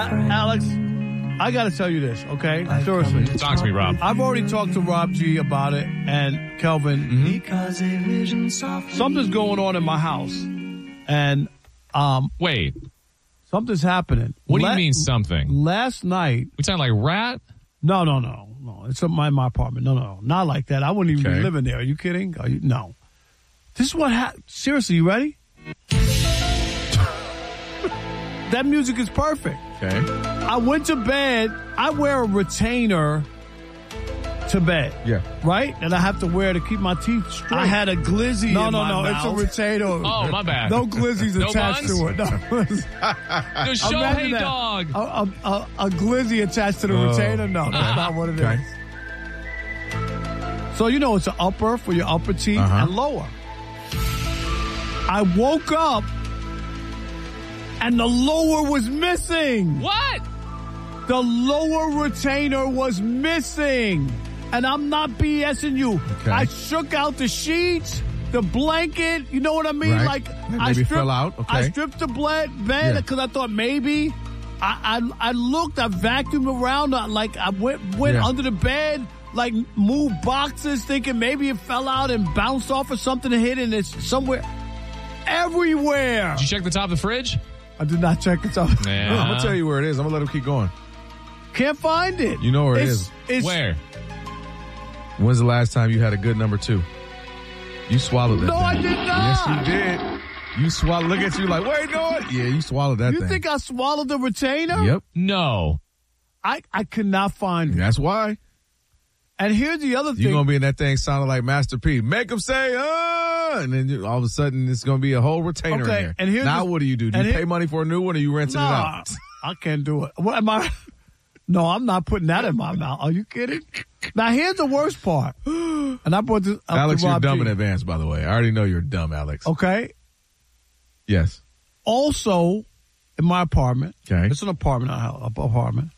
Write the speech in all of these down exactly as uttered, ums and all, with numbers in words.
Alex, I got to tell you this, okay? Seriously. Talk to me, Rob. I've already talked to Rob G about it and Kelvin. Mm-hmm. Something's going on in my house. And, um... Wait. Something's happening. What do La- you mean something? Last night... We sound like rat? No, no, no. No, it's in my, my apartment. No, no, not like that. I wouldn't even Okay. be living there. Are you kidding? Are you, no. This is what happened. Seriously, you ready? That music is perfect. Okay. I went to bed. I wear a retainer to bed. Yeah. Right? And I have to wear to keep my teeth straight. I had a glizzy No, in no, my no. mouth. It's a retainer. Oh, my bad. No glizzies No attached buns? to it. No. The show, Imagine hey, that. dog. A, a, a, a glizzy attached to the Oh. retainer? No, that's not what it Okay. is. So, you know, it's an upper for your upper teeth Uh-huh. and lower. I woke up and the lower was missing. What? The lower retainer was missing. And I'm not BSing you. Okay. I shook out the sheets, the blanket, you know what I mean? Right. Like Maybe I it stripped, fell out. Okay. I stripped the bed Yeah. because I thought maybe I, I I looked, I vacuumed around, I, like I went went Yeah. under the bed, like moved boxes, thinking maybe it fell out and bounced off or something and hit, and it's somewhere everywhere. Did you check the top of the fridge? I did not check it out. Yeah. I'm going to tell you where it is. I'm going to let him keep going. Can't find it. You know where it it's, is. It's, Where? When's the last time you had a good number two? You swallowed that No, thing. I did not. Yes, you did. You swallowed. Look at you like, where you going? Yeah, you swallowed that You thing. think I swallowed the retainer? Yep. No. I, I could not find it. That's why. And here's the other thing. You're going to be in that thing sounding like Master P. Make him say, uh, and then you, all of a sudden it's going to be a whole retainer Okay, in there. and here's now the- what do you do? Do and you here- pay money for a new one or you rinsing Nah, it out? I can't do it. What am I? No, I'm not putting that in my mouth. Are you kidding? Now here's the worst part. And I brought this up Alex, to you're Rob dumb G. in advance, by the way. I already know you're dumb, Alex. Okay. Yes. Also, in my apartment, Okay. it's an apartment, not an apartment.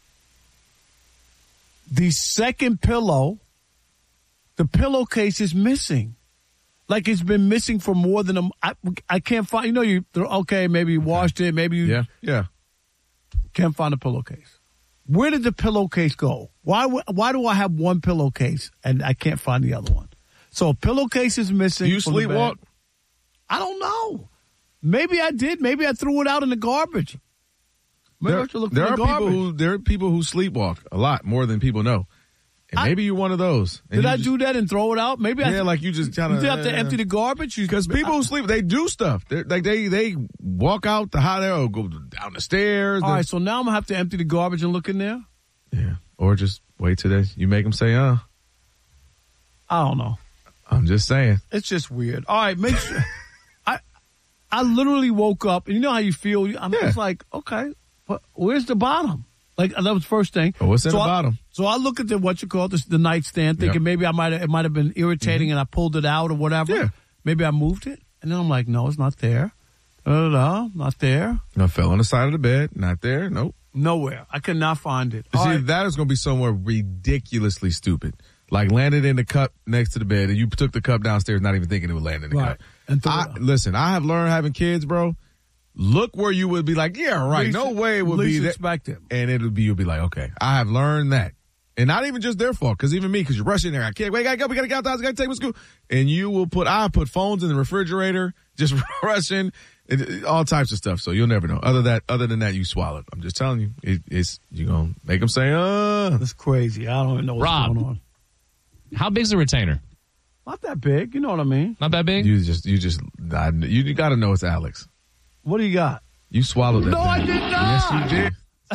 The second pillow, the pillowcase is missing. Like it's been missing for more than a. I, I can't find. You know, you okay? Maybe you washed it. Maybe you Yeah. Yeah. can't find the pillowcase. Where did the pillowcase go? Why? Why do I have one pillowcase and I can't find the other one? So a pillowcase is missing. Do you from the bed. sleepwalk? I don't know. Maybe I did. Maybe I threw it out in the garbage. Maybe I There, should look there for are the garbage. people who there are people who sleepwalk a lot more than people know, and I- maybe you're one of those. And Did you I just- do that and throw it out? Maybe I. Yeah, like you just kind You of did have to empty the garbage because people who sleep they do stuff. They're, like they they walk out the hot air or go down the stairs. All They're- right, so now I'm gonna have to empty the garbage and look in there. Yeah, or just wait till they, you make them say, "Uh." I don't know. I'm just saying. It's just weird. All right, make sure. I I literally woke up, and you know how you feel. I'm Yeah. just like, okay, but where's the bottom? Like that was the first thing. But what's in so the I, bottom? So I look at the what you call this, the nightstand, thinking Yep. maybe I might it might have been irritating, and I pulled it out or whatever. Yeah. Maybe I moved it, and then I'm like, no, it's not there. Da, da, da, not there. I fell on the side of the bed. Not there. Nope. Nowhere. I could not find it. See, All right. that is going to be somewhere ridiculously stupid. Like landed in the cup next to the bed, and you took the cup downstairs, not even thinking it would land in the Right. cup. And threw it I, out. listen, I have learned having kids, bro. Look where you would be like, yeah, right. Least- no way it would be least that. expect it. And it would be, you'll be like, okay, I have learned that. And not even just their fault, because even me, because you're rushing there. I can't wait, I gotta go, we gotta get out, I gotta take my school. And you will put, I put phones in the refrigerator, just rushing, and all types of stuff. So you'll never know. Other that, other than that, you swallowed. I'm just telling you, it, it's, you're gonna make them say, uh. That's crazy. I don't even know what's Rob. going on. How big's the retainer? Not that big. You know what I mean? Not that big? You just, you just, I, you, you gotta know it's Alex. What do you got? You swallowed that. No, thing. I did not. Yes, you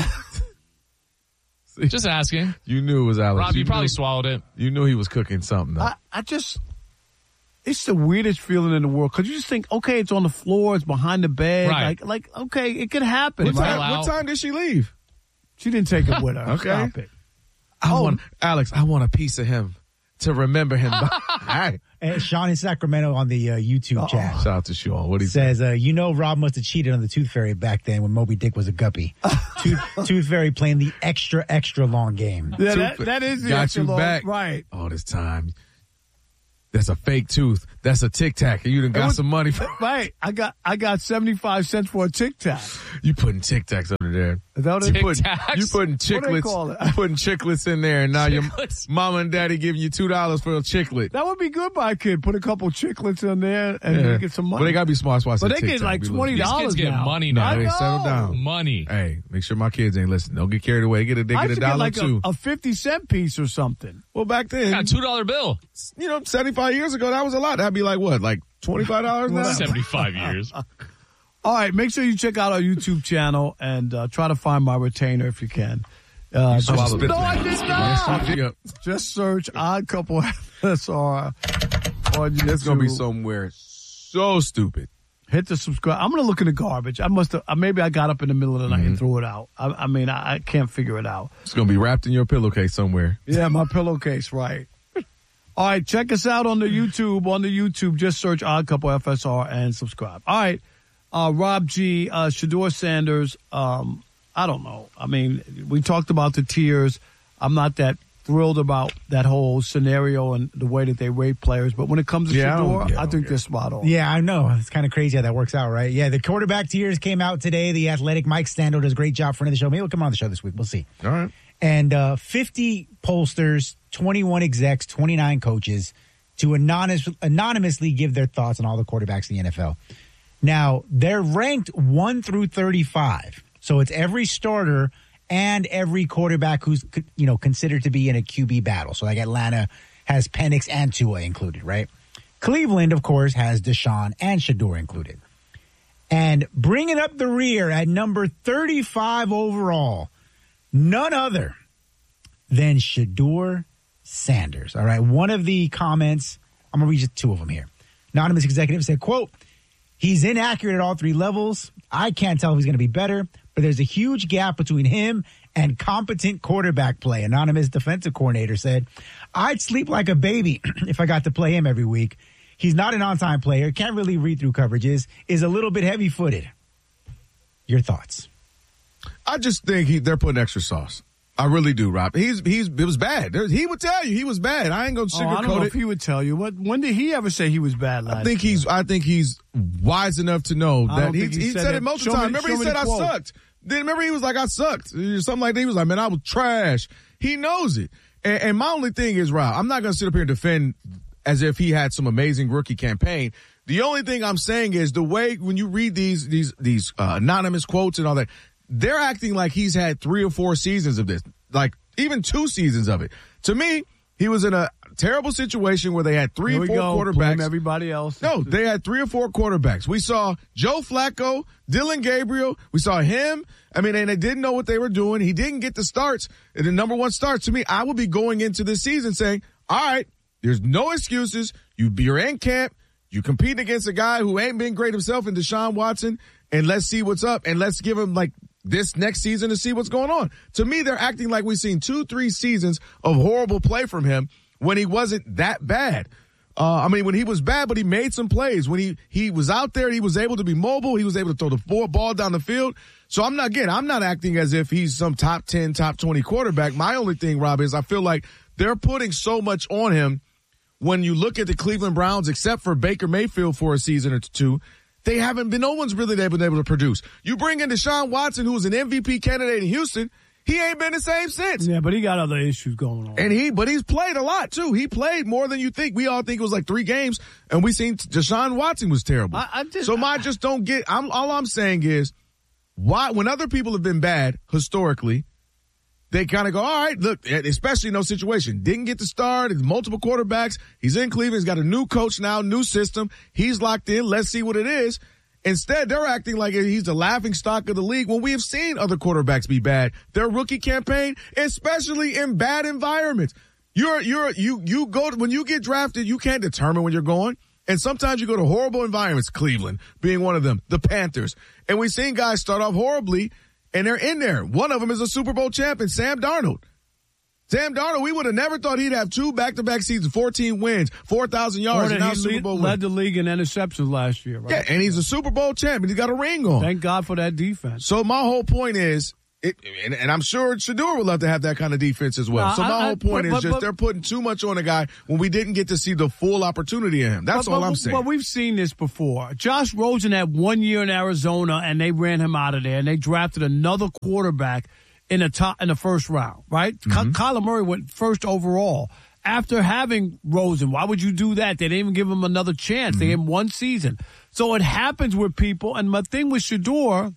did. Just asking. You knew it was Alex. Rob, you, probably knew, swallowed it. You knew he was cooking something. Though. I, I just, it's the weirdest feeling in the world because you just think, okay, it's on the floor, it's behind the bed, Right. like, like, okay, it could happen. what, right? fell time, out. what time did she leave? She didn't take it with her. Okay. Stop it. I Oh. want Alex. I want a piece of him to remember him. by. Hey, And Sean in Sacramento on the uh, YouTube chat shout out to Sean. What do you say? says, uh, you know, Rob must have cheated on the Tooth Fairy back then when Moby Dick was a guppy. Tooth, Tooth Fairy playing the extra, extra long game. Yeah, that, that is the Got extra you long- back. right? All this time. That's a fake tooth. That's a Tic Tac, and you done got was- some money for Right. I got I got seventy-five cents for a Tic Tac. you putting Tic Tacs under there. Is that what You it putting, Tacs? you putting What do they chiclets. call it? You putting chiclets in there, and now Chiclets? your mama and daddy giving you two dollars for a chiclet. That would be good by a kid. Put a couple chiclets in there and Yeah. you get some money. But they gotta be smart. So I But said they Tic get Tac. like Be twenty little- These dollars kids get now. money No, now. they I settle know. down. Money. Hey, make sure my kids ain't listening. Don't get carried away. Get a, they I get a should get dollar like too. a, a fifty cent piece or something. well, back then, Got a two dollar bill. you know, seventy-five years ago, that was a lot. That'd be like what, like twenty-five dollars now? Seventy-five years. All right, make sure you check out our YouTube channel and uh, try to find my retainer if you can. Uh, You just- swallowed it. no, I did not. Yep. Just search Odd Couple F S R on YouTube. That's gonna be somewhere so stupid. Hit the subscribe. I'm gonna look in the garbage. I must have. Uh, maybe I got up in the middle of the night Mm-hmm. and threw it out. I, I mean, I, I can't figure it out. It's gonna be wrapped in your pillowcase somewhere. Yeah, my pillowcase, right. All right, check us out on the YouTube. On the YouTube, just search Odd Couple F S R and subscribe. All right, uh, Rob G, uh, Shedeur Sanders. Um, I don't know. I mean, we talked about the tiers. I'm not that thrilled about that whole scenario and the way that they rate players. But when it comes to Yeah, I don't- Shedeur, yeah, I I, don't think get they're it. spot on. Yeah, I know. It's kind of crazy how that works out, right? Yeah, the quarterback tiers came out today. The Athletic Mike Stando does a great job for the show. Maybe he'll come on the show this week. We'll see. All right. And uh, fifty pollsters, twenty-one execs, twenty-nine coaches to anonymous, anonymously give their thoughts on all the quarterbacks in the N F L. Now, they're ranked one through thirty-five. So it's every starter and every quarterback who's, you know, considered to be in a Q B battle. So like Atlanta has Penix and Tua included, right? Cleveland, of course, has Deshaun and Shedeur included. And bringing up the rear at number thirty-five overall, none other than Shedeur Sanders. All right. One of the comments, I'm going to read just two of them here. Anonymous executive said, quote, he's inaccurate at all three levels. I can't tell if he's going to be better, but there's a huge gap between him and competent quarterback play. Anonymous defensive coordinator said, I'd sleep like a baby if I got to play him every week. He's not an on-time player, can't really read through coverages, is a little bit heavy-footed. Your thoughts? I just think he, they're putting extra sauce. I really do, Rob. He's he's it was bad. There, he would tell you he was bad. I ain't gonna Oh, I don't know sugarcoat if it. he would tell you. What? When did he ever say he was bad last I think year? he's I think he's wise enough to know I that don't he, think he he said said that. it multiple Show me- times. Remember show he me said the I quote. sucked. Then remember he was like I sucked. Something like that. He was like, man, I was trash. He knows it. And, and my only thing is, Rob, I'm not gonna sit up here and defend as if he had some amazing rookie campaign. The only thing I'm saying is the way when you read these these these uh, anonymous quotes and all that, they're acting like he's had three or four seasons of this, like even two seasons of it. To me, he was in a terrible situation where they had three Here or we four go. quarterbacks. Blame everybody else. No, they had three or four quarterbacks. We saw Joe Flacco, Dylan Gabriel. We saw him. I mean, and they didn't know what they were doing. He didn't get the starts, the number one starts. To me, I would be going into this season saying, all right, there's no excuses. You, you're in camp. You compete against a guy who ain't been great himself in Deshaun Watson, and let's see what's up, and let's give him like this next season to see what's going on. To me, they're acting like we've seen two, three seasons of horrible play from him when he wasn't that bad. Uh, I mean, when he was bad, but he made some plays. When he, he was out there, he was able to be mobile. He was able to throw the ball down the field. So I'm not, again, I'm not acting as if he's some top ten, top twenty quarterback. My only thing, Rob, is I feel like they're putting so much on him. When you look at the Cleveland Browns, except for Baker Mayfield for a season or two, they haven't been, no one's really been able to produce. You bring in Deshaun Watson, who was an M V P candidate in Houston. He ain't been the same since. Yeah, but he got other issues going on. And he, but he's played a lot too. He played more than you think. We all think it was like three games, and we seen Deshaun Watson was terrible. I- I just- so my just don't get. I'm all I'm saying is, why when other people have been bad historically, they kind of go, all right, look, especially in those situations. Didn't get to start. It's multiple quarterbacks. He's in Cleveland. He's got a new coach now, new system. He's locked in. Let's see what it is. Instead, they're acting like he's the laughing stock of the league when we have seen other quarterbacks be bad. Their rookie campaign, especially in bad environments. You're, you're, you, you go, when you get drafted, you can't determine when you're going. And sometimes you go to horrible environments, Cleveland being one of them, the Panthers. And we've seen guys start off horribly, and they're in there. One of them is a Super Bowl champion, Sam Darnold. Sam Darnold, we would have never thought he'd have two back-to-back seasons, fourteen wins, four thousand yards, and now he Super lead, Bowl led win. the league in interceptions last year, right? Yeah, and he's a Super Bowl champion. He's got a ring on. Thank God for that defense. So my whole point is, It, and, and I'm sure Shedeur would love to have that kind of defense as well. No, so my I, whole I, point but, is but, just but, they're putting too much on a guy when we didn't get to see the full opportunity in him. That's but, all but, I'm saying. Well, we've seen this before. Josh Rosen had one year in Arizona, and they ran him out of there, and they drafted another quarterback in the top in the first round. Right? Mm-hmm. Ky- Kyler Murray went first overall. After having Rosen, why would you do that? They didn't even give him another chance. Mm-hmm. They gave him one season. So it happens with people. And my thing with Shedeur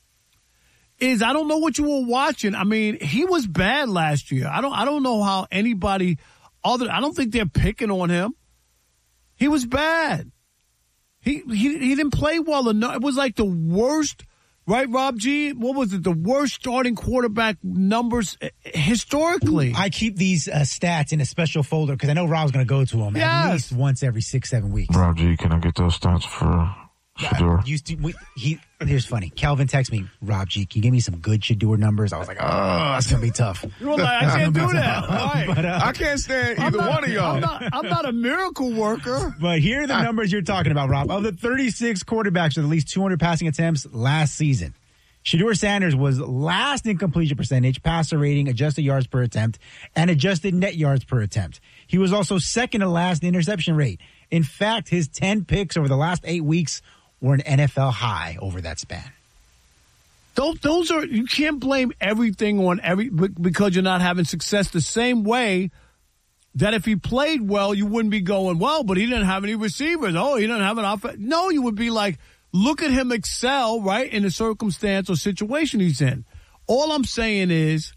is I don't know what you were watching. I mean, he was bad last year. I don't I don't know how anybody other I don't think they're picking on him. He was bad. He he he didn't play well enough. It was like the worst, right, Rob G? What was it? The worst starting quarterback numbers historically. I keep these uh, stats in a special folder because I know Rob's going to go to them yes. at least once every six, seven weeks. Rob G, can I get those stats for Shedeur? Uh, used to, we, he, here's funny. Calvin texted me, Rob G, can you give me some good Shedeur numbers? I was like, oh, that's going to be tough. You were like, I can't do that. Right. But, uh, I can't stand either not, one of y'all. I'm not, I'm not a miracle worker. But here are the numbers you're talking about, Rob. Of the thirty-six quarterbacks with at least two hundred passing attempts last season, Shedeur Sanders was last in completion percentage, passer rating, adjusted yards per attempt, and adjusted net yards per attempt. He was also second to last in interception rate. In fact, his ten picks over the last eight weeks were an N F L high over that span. Those, those are, you can't blame everything on every, because you're not having success the same way that if he played well, you wouldn't be going, well, but he didn't have any receivers. Oh, he didn't have an offense. No, you would be like, look at him excel, right, in the circumstance or situation he's in. All I'm saying is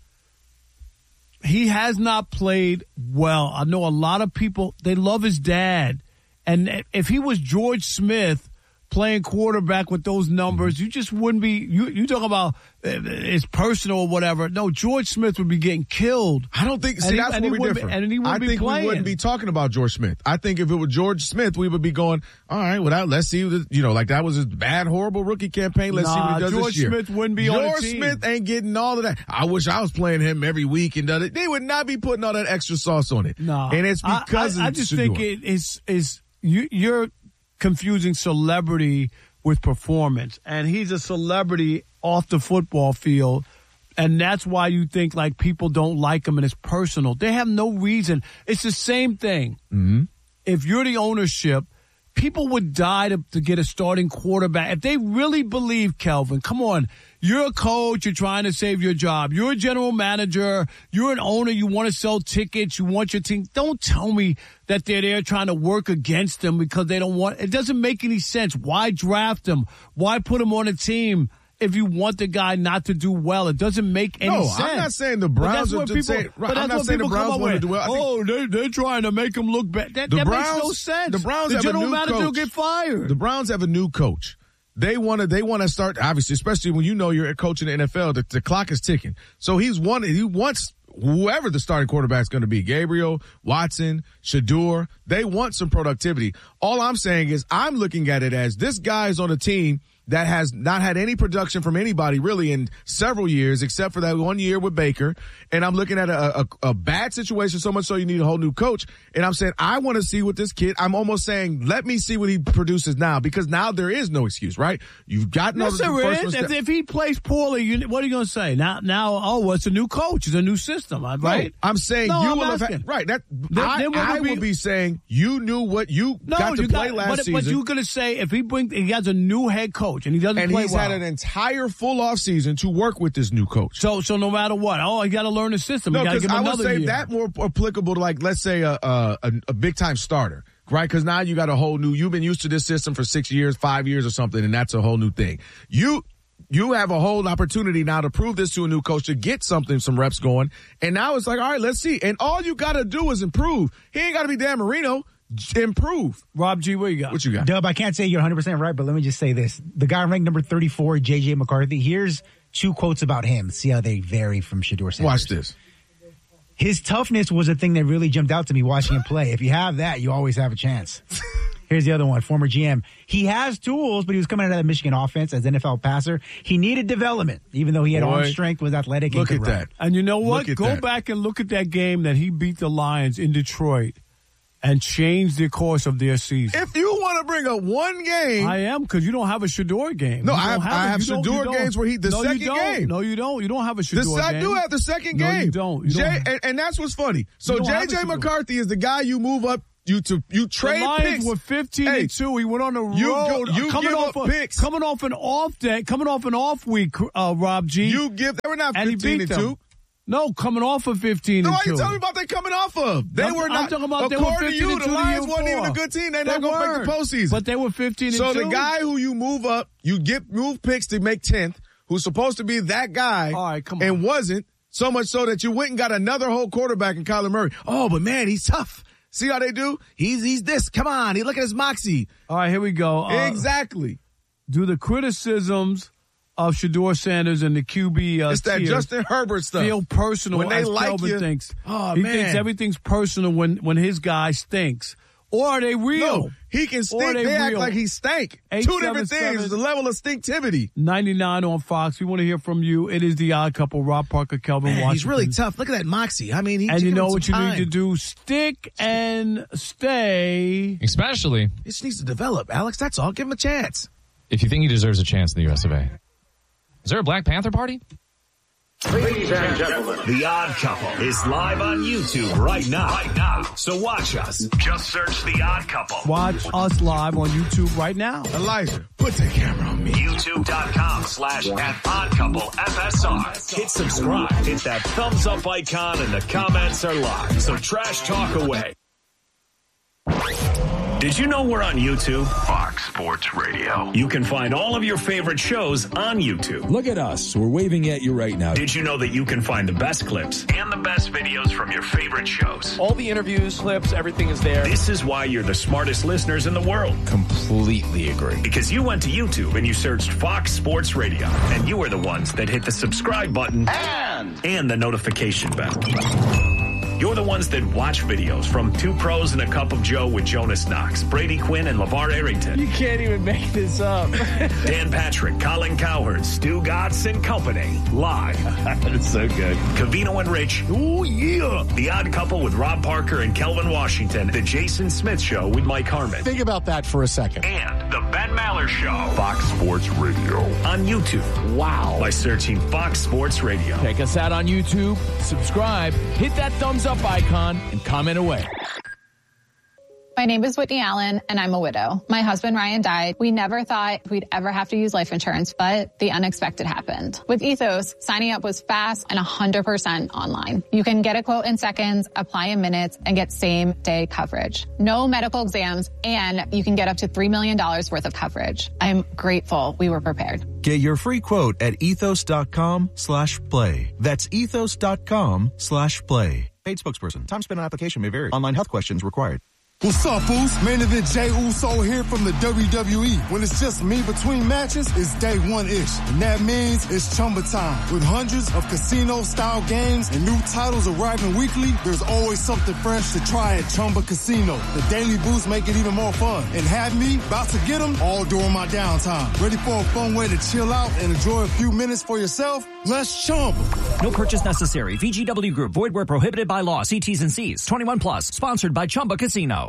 he has not played well. I know a lot of people, they love his dad. And if he was George Smith playing quarterback with those numbers, you just wouldn't be, you, you talk about it's personal or whatever. No, George Smith would be getting killed. I don't think, see, and that's he, where we differ. Be, and he I be think playing. we wouldn't be talking about George Smith. I think if it were George Smith, we would be going, all right, well, that, let's see, you know, like that was his bad, horrible rookie campaign. Let's nah, see what he does George this year. Smith wouldn't be George on the team. Smith ain't getting all of that. I wish I was playing him every week and done it. They would not be putting all that extra sauce on it. No, and it's because I, I, I just think it is, is you, you're confusing celebrity with performance, and he's a celebrity off the football field, and that's why you think like people don't like him and it's personal. They have no reason. It's the same thing. Mm-hmm. If you're the ownership, people would die to, to get a starting quarterback. If they really believe, Kelvin, come on, you're a coach, you're trying to save your job. You're a general manager, you're an owner, you want to sell tickets, you want your team. Don't tell me that they're there trying to work against them because they don't want, it doesn't make any sense. Why draft them? Why put him on a team if you want the guy not to do well? It doesn't make any no, sense. I'm not saying the Browns are people, saying, right, but I'm that's not what saying the people come Browns up want to with. do well. I think Oh, they, they're trying to make him look bad. That, the that Browns, makes no sense. The Browns the have general a new manager coach. will get fired. The Browns have a new coach. They want to. They want to start. Obviously, especially when you know you're a coach in the N F L, the, the clock is ticking. So he's one. He wants whoever the starting quarterback is going to be, Gabriel, Watson, Shedeur. They want some productivity. All I'm saying is, I'm looking at it as this guy is on a team that has not had any production from anybody really in several years, except for that one year with Baker. And I'm looking at a, a, a bad situation, so much so you need a whole new coach. And I'm saying, I want to see what this kid, I'm almost saying, let me see what he produces now, because now there is no excuse, right? You've gotten Yes, all the there first is. one If, step- if he plays poorly, you, what are you going to say? Now, now, oh, well, it's a new coach. It's a new system, right? No, I'm saying No, you I'm will have asking. had, right. That Then- I, then what I would will be- be saying you knew what you No, got to you play got, last but, season. but you're going to say if he brings, he has a new head coach and he doesn't and play he's well. had an entire full off season to work with this new coach. So, so no matter what, oh, you got to learn the system. No, you got to because give him I would another say year. that more applicable to, like, let's say a a, a, a big time starter, right? Because now you got a whole new. You've been used to this system for six years, five years, or something, and that's a whole new thing. You. You have a whole opportunity now to prove this to a new coach, to get something, some reps going. And now it's like, all right, let's see. And all you got to do is improve. He ain't got to be Dan Marino. J- Improve. Rob G, what you got? What you got? Dub, I can't say you're one hundred percent right, but let me just say this. The guy ranked number thirty-four, J J McCarthy, here's two quotes about him. See how they vary from Shedeur Sanders. Watch this. His toughness was a thing that really jumped out to me watching him play. If you have that, you always have a chance. Here's the other one, former G M. He has tools, but he was coming out of the Michigan offense as N F L passer. He needed development, even though he had Boy, arm strength, was athletic, Look and at could run. that. And you know what? Look at Go that. back and look at that game that he beat the Lions in Detroit and changed the course of their season. If you want to bring up one game. I am, because you don't have a Shador game. No, You I don't have, I it. have You don't- Shador you don't. games where he, the no, second you don't. game. No, you don't. You don't have a Shador This, I game. do have the second No, game. you don't. You Jay, don't. And, and that's what's funny. So You don't J have a J Shador. McCarthy is the guy you move up. You to you trade the Lions picks. were fifteen Hey, and two. He went on the you road. go- you coming give off up a, picks. Coming off an off day. Coming off an off week. Uh, Rob G. You give. They were not and he fifteen beat and them. two. No, coming off of fifteen No, and why two. you telling me about they coming off of? They I'm- were I'm not. talking about they were according to fifteen you, and the two the Lions year wasn't even a before. good team. They're They not going to make weren't. the postseason. But they were fifteen and So two. the guy who you move up, you get move picks to make tenth, who's supposed to be that guy, All right, come on. and wasn't, so much so that you went and got another whole quarterback in Kyler Murray. Oh, but man, he's tough. See how they do? He's he's this. Come on, he look at his moxie. All right, here we go. Uh, exactly. Do the criticisms of Shador Sanders and the Q B uh, It's that tiers Justin Herbert stuff. feel personal When they as like Kelvin you- thinks. Oh, he man. thinks everything's personal when, when his guy stinks. Or are they real? No, he can Or stink. they They, act real? like he stank. Eight, Two seven, different seven. things. The level of stinktivity. ninety-nine on Fox. We want to hear from you. It is the Odd Couple. Rob Parker, Kelvin Man, Washington. he's really tough. Look at that moxie. I mean, he, And you give know him what you some need to time. do? Stick and stay. Especially He just needs to develop, Alex. That's all. Give him a chance. if you think he deserves a chance in the U S of A. Is there a Black Panther party? Ladies and gentlemen, The Odd Couple is live on YouTube right now. Right now. So watch us. Just search The Odd Couple. Watch us live on YouTube right now. Elijah, put that camera on me. YouTube.com slash at Odd Couple F S R. Hit subscribe. Hit that thumbs up icon and the comments are live. So trash talk away. Did you know we're on YouTube? Fox Sports Radio. You can find all of your favorite shows on YouTube. Look at us. We're waving at you right now. Did you know that you can find the best clips and the best videos from your favorite shows? All the interviews, clips, everything is there. This is why you're the smartest listeners in the world. Completely agree. Because you went to YouTube and you searched Fox Sports Radio. And you are the ones that hit the subscribe button and, and the notification bell. You're the ones that watch videos from Two Pros and a Cup of Joe with Jonas Knox, Brady Quinn, and LeVar Arrington. You can't even make this up. Dan Patrick, Colin Cowherd, Stu Gatz and Company. Live. That's so good. Cavino and Rich. Ooh, yeah. The Odd Couple with Rob Parker and Kelvin Washington. The Jason Smith Show with Mike Harmon. Think about that for a second. And the Ben Maller Show. Fox Sports Radio. On YouTube. Wow. By searching Fox Sports Radio. Check us out on YouTube, subscribe, hit that thumbs up icon, and comment away. My name is Whitney Allen, and I'm a widow. My husband, Ryan, died. We never thought we'd ever have to use life insurance, but the unexpected happened. With Ethos, signing up was fast and one hundred percent online. You can get a quote in seconds, apply in minutes, and get same-day coverage. No medical exams, and you can get up to three million dollars worth of coverage. I'm grateful we were prepared. Get your free quote at ethos.com slash play. That's ethos.com slash play. Paid spokesperson. Time spent on application may vary. Online health questions required. What's up, Boost? Main event Jey Uso here from the W W E. When it's just me between matches, it's day one-ish. And that means it's Chumba time. With hundreds of casino-style games and new titles arriving weekly, there's always something fresh to try at Chumba Casino. The Daily Boost make it even more fun. And have me about to get them all during my downtime. Ready for a fun way to chill out and enjoy a few minutes for yourself? Let's Chumba. No purchase necessary. V G W Group. Void where prohibited by law. See T's and C's. twenty-one plus. Sponsored by Chumba Casino.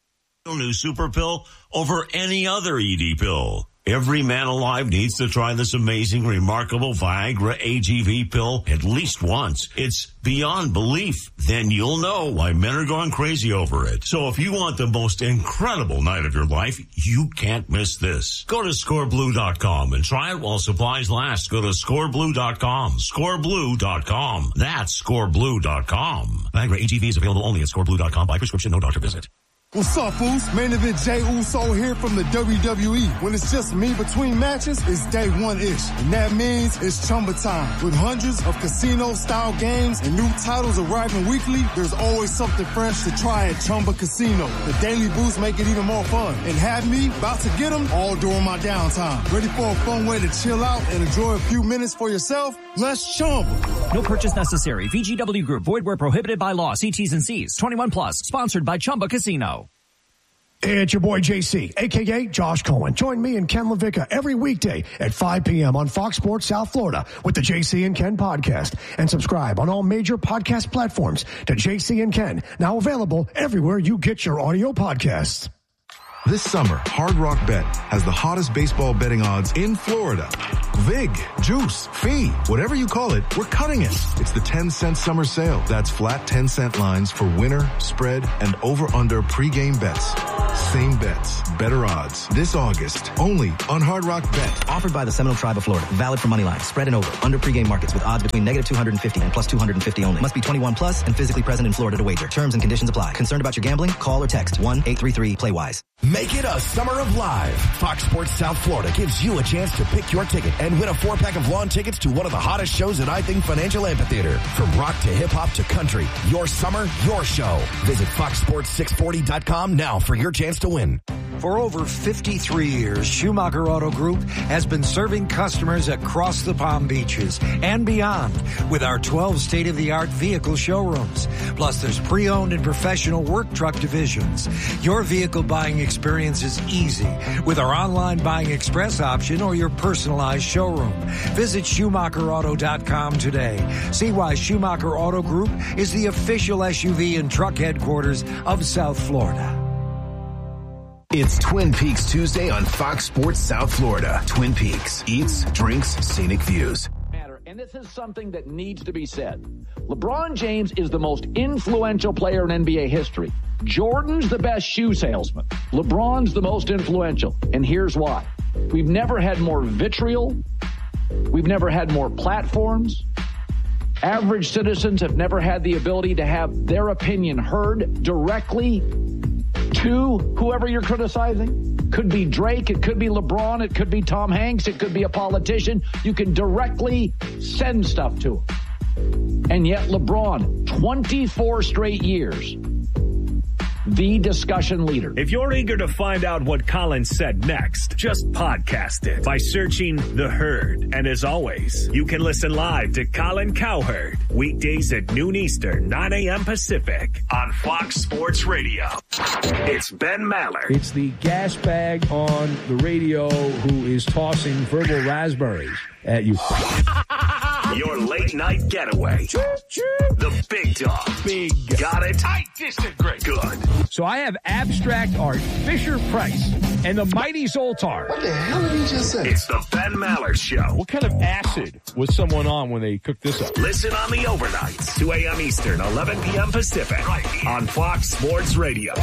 New super pill over any other E D pill. Every man alive needs to try this amazing, remarkable Viagra A G V pill at least once. It's beyond belief. Then you'll know why men are going crazy over it. So if you want the most incredible night of your life, you can't miss this. Go to score blue dot com and try it while supplies last. Go to score blue dot com. score blue dot com. That's score blue dot com. Viagra A G V is available only at score blue dot com by prescription, no doctor visit. What's up, Boost? Main event Jey Uso here from the W W E. When it's just me between matches, it's day one-ish. And that means it's Chumba time. With hundreds of casino-style games and new titles arriving weekly, there's always something fresh to try at Chumba Casino. The Daily Boost make it even more fun. And have me about to get them all during my downtime. Ready for a fun way to chill out and enjoy a few minutes for yourself? Let's Chumba. No purchase necessary. V G W Group. Void where prohibited by law. See T's and C's. twenty-one plus. Sponsored by Chumba Casino. It's your boy J C, a k a. Josh Cohen. Join me and Ken LaVicka every weekday at five p.m. on Fox Sports South Florida with the J C and Ken podcast. And subscribe on all major podcast platforms to J C and Ken, now available everywhere you get your audio podcasts. This summer, Hard Rock Bet has the hottest baseball betting odds in Florida. Vig, juice, fee, whatever you call it, we're cutting it. It's the ten cent summer sale. That's flat ten cent lines for winner, spread, and over-under pregame bets. Same bets, better odds. This August, only on Hard Rock Bet. Offered by the Seminole Tribe of Florida. Valid for money line, spread and over, under pregame markets with odds between negative two hundred fifty and plus two hundred fifty only. Must be twenty-one plus and physically present in Florida to wager. Terms and conditions apply. Concerned about your gambling? Call or text one eight three three play wise. Make it a summer of live. Fox Sports South Florida gives you a chance to pick your ticket and win a four-pack of lawn tickets to one of the hottest shows at I Think Financial Amphitheater. From rock to hip-hop to country, your summer, your show. Visit fox sports six forty dot com now for your chance to win. For over fifty-three years, Schumacher Auto Group has been serving customers across the Palm Beaches and beyond with our twelve state-of-the-art vehicle showrooms. Plus, there's pre-owned and professional work truck divisions. Your vehicle buying experience is easy with our online buying express option or your personalized showroom. Visit Schumacher Auto dot com today. See why Schumacher Auto Group is the official S U V and truck headquarters of South Florida. It's Twin Peaks Tuesday on Fox Sports South Florida. Twin Peaks, eats, drinks, scenic views. And this is something that needs to be said. LeBron James is the most influential player in N B A history. Jordan's the best shoe salesman. LeBron's the most influential. And here's why. We've never had more vitriol. We've never had more platforms. Average citizens have never had the ability to have their opinion heard directly to whoever you're criticizing. Could be Drake, it could be LeBron, it could be Tom Hanks, it could be a politician. You can directly send stuff to him. And yet LeBron, twenty-four straight years, the discussion leader. If you're eager to find out what Colin said next, just podcast it by searching The Herd. And as always, you can listen live to Colin Cowherd weekdays at noon Eastern, nine a.m. Pacific on Fox Sports Radio. It's Ben Maller. It's the gas bag on the radio who is tossing verbal raspberries at you. Your late night getaway. The big dog. Big. Got it? I disagree. Good. So I have abstract art, Fisher Price, and the Mighty Zoltar. What the hell did he just say? It's the Ben Maller Show. What kind of acid was someone on when they cooked this up? Listen on the overnights, two a.m. Eastern, eleven p.m. Pacific, right here on Fox Sports Radio.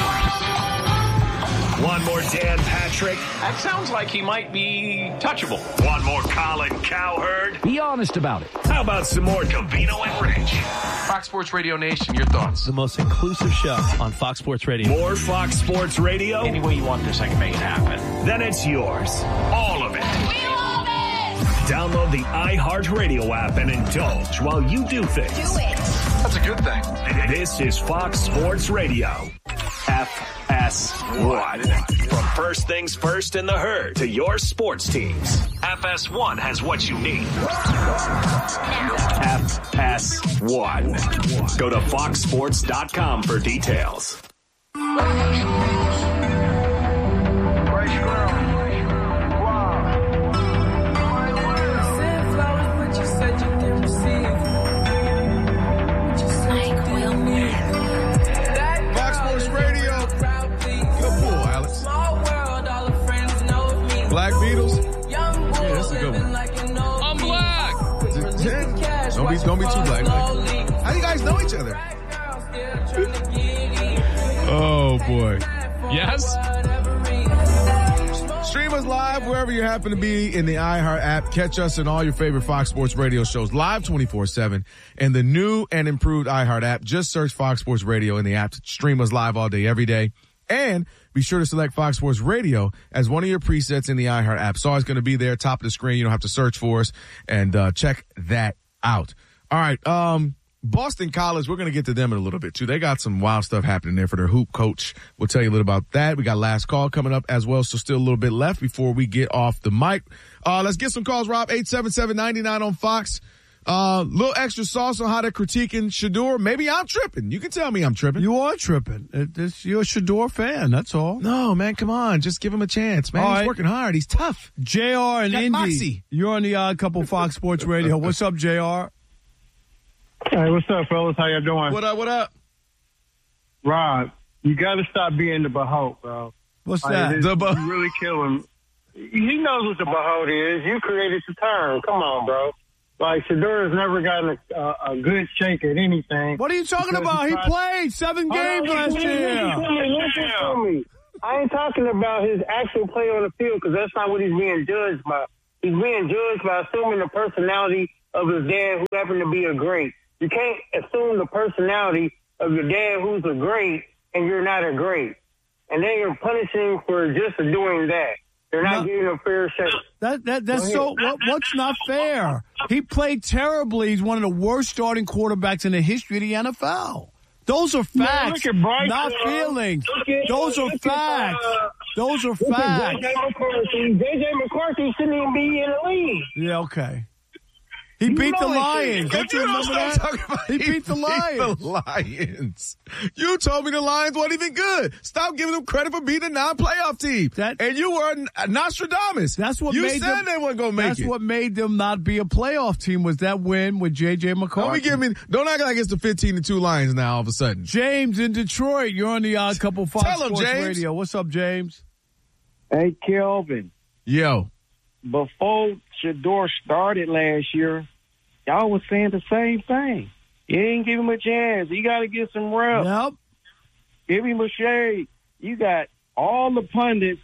One more Dan Patrick. That sounds like he might be touchable. One more Colin Cowherd. Be honest about it. How about some more Covino and Rich? Fox Sports Radio Nation, your thoughts? The most inclusive show on Fox Sports Radio. More Fox Sports Radio? Any way you want this, I can make it happen. Then it's yours. All of it. We love it! Download the iHeartRadio app and indulge while you do things. Do it. That's a good thing. This is Fox Sports Radio. F S one. From first things first in the herd to your sports teams, F S one has what you need. F S one. Go to fox sports dot com for details. Black Beatles? Yeah, that's a good one. I'm black. Don't be, don't be too black. How you guys know each other? Oh, boy. Yes? Stream us live wherever you happen to be in the iHeart app. Catch us in all your favorite Fox Sports Radio shows live twenty-four seven. And the new and improved iHeart app. Just search Fox Sports Radio in the app to stream us live all day, every day. And be sure to select Fox Sports Radio as one of your presets in the iHeart app. It's always going to be there, top of the screen. You don't have to search for us. And uh check that out. All right. Um, Boston College, we're going to get to them in a little bit, too. They got some wild stuff happening there for their hoop coach. We'll tell you a little about that. We got last call coming up as well, so still a little bit left before we get off the mic. Uh Let's get some calls, Rob. eight seven seven, nine nine on Fox. Uh, little extra sauce on how they're critiquing Shedeur. Maybe I'm tripping. You can tell me I'm tripping. You are tripping. It, it's, you're a Shedeur fan. That's all. No, man, come on. Just give him a chance, man. All He's right. working hard. He's tough. J R and Got Indy. moxie. You're on the Odd Couple Fox Sports Radio. What's up, J R? Hey, what's up, fellas? How y'all doing? What up, what up? Rob, you got to stop being the Beholt, bro. What's Like, that? this- The bo- you really kill him. He knows what the Behold is. You created the term. Come on, bro. Like, Shador's never gotten a, a, a good shake at anything. What are you talking because about? He tried- played seven Hold games on, last listen, year. Listen to me. Listen to me. I ain't talking about his actual play on the field because that's not what he's being judged by. He's being judged by assuming the personality of his dad, who happened to be a great. You can't assume the personality of your dad, who's a great, and you're not a great. And then you're punishing for just doing that. They're not No. giving him a fair shake. That that that's Go so. ahead. What, what's not fair? He played terribly. He's one of the worst starting quarterbacks in the history of the N F L. Those are Man, facts, look at Bryce, not uh, feelings. look at- Those are look at, facts. uh, Those are Look at facts. J J McCarthy. J J McCarthy shouldn't even be in the league. Yeah, okay. He You beat the know it, Lions. shit. Don't you You remember know what I'm that? talking about? He beat the Lions. The Lions. You told me the Lions weren't even good. Stop giving them credit for beating a non-playoff team. That- and you were a Nostradamus. That's what you made said them, they weren't going to make That's it. what made them not be a playoff team was that win with J J Don't McCarthy. be giving me. Don't act like it's the fifteen to two Lions now. All of a sudden, James in Detroit. You're on the Odd Couple Fox Tell him, Sports James. Radio. What's up, James? Hey, Kelvin, yo, before Shador started last year, y'all was saying the same thing. You ain't give him a chance. You got to get some reps. Yep. Give him a shade. You got all the pundits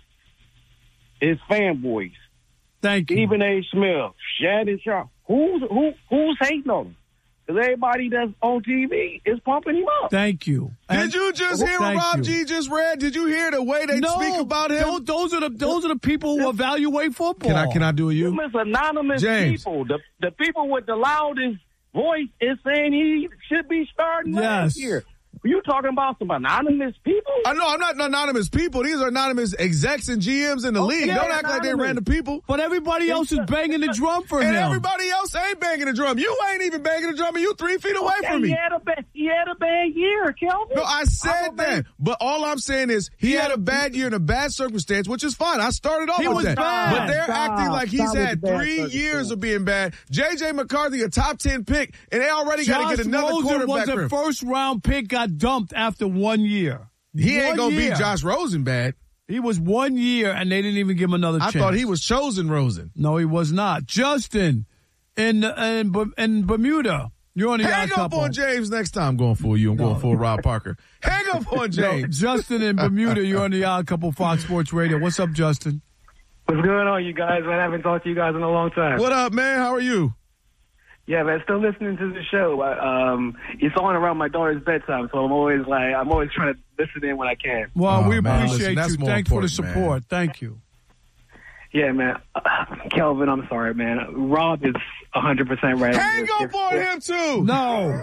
is fanboys. Thank you. Stephen A. Smith, Shannon Sharp. Who's who? Who's hating on him? Because everybody that's on T V is pumping him up. Thank you. did you just hear what Thank Rob you. G just read? Did you hear the way they No, speak about him? tho- Those are the those are the people who evaluate football. Can I can I do a you? Them is anonymous James. people. The the people with the loudest voice is saying he should be starting Yes. last year. You talking about some anonymous people? I know I'm not anonymous people. These are anonymous execs and G Ms in the Oh, league. yeah, Don't act like they're anonymous. random people. But everybody else is banging the drum for And him. everybody else ain't banging the drum. You ain't even banging the drum, and you three feet away Okay, from me. He had a bad, he had a bad year, Kelvin. No, I I'm said a that. bad- But all I'm saying is he had a bad year in a bad circumstance, which is fine. I started off He with was that. bad. But they're Stop, acting like he's stop with had the bad three circumstance. years of being bad. J J McCarthy, a top ten pick, and they already got to Josh get another Rosen quarterback was for a him. first round pick, got dumped after one year. He ain't One going to year. beat Josh Rosen bad. He was one year, and they didn't even give him another I chance. thought he was chosen Rosen. No, he was not. Justin in in, Bu- in Bermuda. You're on the Hang Odd up Couple. on James next time. I'm going for you. I'm going for Rob Parker. Hang up on No, James. Justin in Bermuda. You're on the Odd Couple Fox Sports Radio. What's up, Justin? What's going on, you guys? I haven't talked to you guys in a long time. What up, man? How are you? Yeah, man, still listening to the show. I, um, it's on around my daughter's bedtime, so I'm always like, I'm always trying to listen in when I can. Well, Oh, we man, appreciate listen, that's you. more Thanks for the important, support. man. Thank you. Yeah, man. Uh, Kelvin, I'm sorry, man. Rob is one hundred percent right. Hang If- up on him, too. No.